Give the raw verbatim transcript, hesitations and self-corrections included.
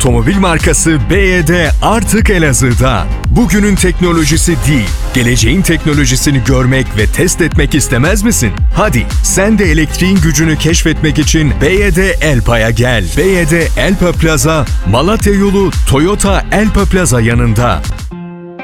Otomobil markası B Y D artık Elazığ'da. Bugünün teknolojisi değil, geleceğin teknolojisini görmek ve test etmek istemez misin? Hadi sen de elektriğin gücünü keşfetmek için B Y D Elpa'ya gel. B Y D Elpa Plaza, Malatya yolu Toyota Elpa Plaza yanında.